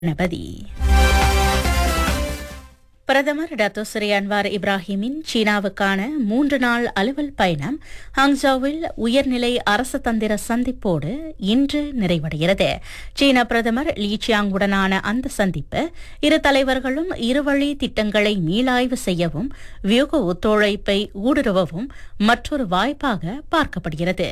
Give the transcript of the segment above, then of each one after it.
நபதி. பிரதமர் Dato Sri Anwar இப்ராஹிமின் சீனாவுக்கான 3 நாள் அலுவல் பயணம் ஹாங்ஜோவில் உயர்நிலை அரசு தந்திர சந்திப்போடு இன்று நிறைவடைகிறது. சீன பிரதமர் லீ சியாங்குடனான அந்த சந்திப்பு இரு தலைவர்களும் இருவழி திட்டங்களை மீளாய்வு செய்யவும் வியூக ஒத்துழைப்பை ஊடுருவவும் மற்றொரு வாய்ப்பாக பார்க்கப்படுகிறது.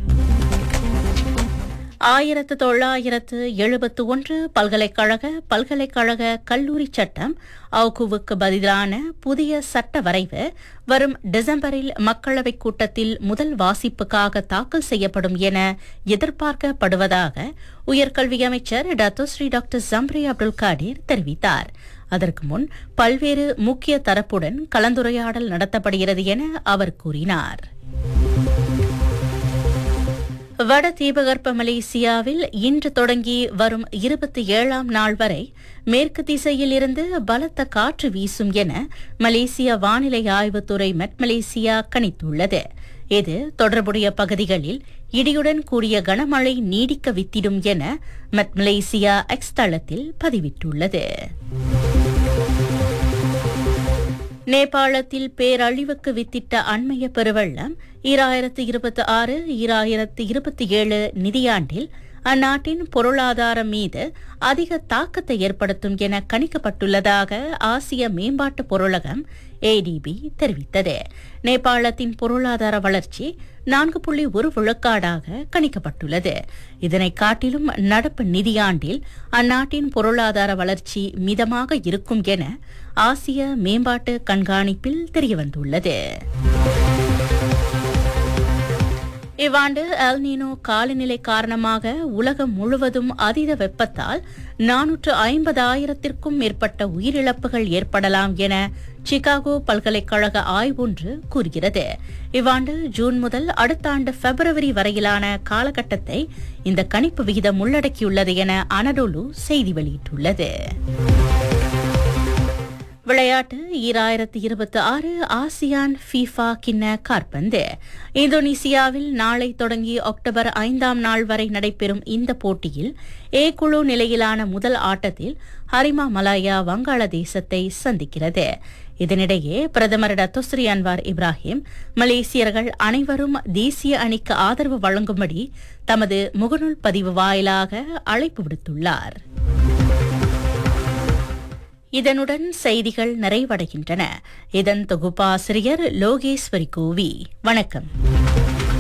1971 பல்கலைக்கழக கல்லூரி சட்டம் அவுகுவுக்கு பதிலான புதிய சட்ட வரைவு வரும் டிசம்பரில் மக்களவைக் கூட்டத்தில் முதல் வாசிப்புக்காக தாக்கல் செய்யப்படும் என எதிர்பார்க்கப்படுவதாக உயர்கல்வி அமைச்சர் Dato Sri doctor Zambry Abdul காடீர் தெரிவித்தார். அதற்கு முன் பல்வேறு முக்கிய தரப்புடன் கலந்துரையாடல் நடத்தப்படுகிறது என அவர் கூறினார். வட தீபகற்ப மலேசியாவில் இன்று தொடங்கி வரும் 27ஆம் நாள் வரை மேற்கு திசையில் இருந்து பலத்த காற்று வீசும் என மலேசிய வானிலை ஆய்வுத்துறை மெட் மலேசியா கணித்துள்ளது. இது தொடர்புடைய பகுதிகளில் இடியுடன் கூடிய கனமழை நீடிக்க வித்திடும் என மெட் மலேசியா எக்ஸ் தளத்தில் பதிவிட்டுள்ளது. நேபாளத்தில் பேரழிவுக்கு வித்திட்ட அண்மைய பெருவெள்ளம் 2026-2027 நிதியாண்டில் அந்நாட்டின் பொருளாதாரம் மீது அதிக தாக்கத்தை ஏற்படுத்தும் என கணிக்கப்பட்டுள்ளதாக ஆசிய மேம்பாட்டு பொருளகம் ADB தெரிவித்தது. நேபாளத்தின் பொருளாதார வளர்ச்சி 4.1% கணிக்கப்பட்டுள்ளது. இதனை காட்டிலும் நடப்பு நிதியாண்டில் அந்நாட்டின் பொருளாதார வளர்ச்சி மிதமாக இருக்கும் என ஆசிய மேம்பாட்டு கண்காணிப்பில் தெரியவந்துள்ளது. இவ்வாண்டு எல்னினோ காலநிலை காரணமாக உலகம் முழுவதும் அதீத வெப்பத்தால் 450,000க்கும் மேற்பட்ட உயிரிழப்புகள் ஏற்படலாம் என சிகாகோ பல்கலைக்கழக ஆய்வொன்று கூறுகிறது. இவ்வாண்டு ஜூன் முதல் அடுத்த ஆண்டு பிப்ரவரி வரையிலான காலகட்டத்தை இந்த கணிப்பு விகிதம் உள்ளடக்கியுள்ளது என அனடோலு செய்தி வெளியிட்டுள்ளது. விளையாட்டு 2026 ஆசியான் ஃபீஃபா கிண்ண காற்பந்து இந்தோனேசியாவில் நாளை தொடங்கி அக்டோபர் 5ஆம் நாள் வரை நடைபெறும் இந்த போட்டியில் ஏ குழு நிலையிலான முதல் ஆட்டத்தில் ஹரிமா மலாயா வங்காளதேசத்தை சந்திக்கிறது. இதனிடையே பிரதமர் டத்தோ ஸ்ரீ அன்வார் இப்ராஹிம் மலேசியர்கள் அனைவரும் தேசிய அணிக்கு ஆதரவு வழங்கும்படி தமது முகநூல் பதிவு வாயிலாக அழைப்பு விடுத்துள்ளார். இதனுடன் செய்திகள் நிறைவடைகின்றன. இதன் தொகுப்பாசிரியர் லோகேஸ்வரி கோவி. வணக்கம்.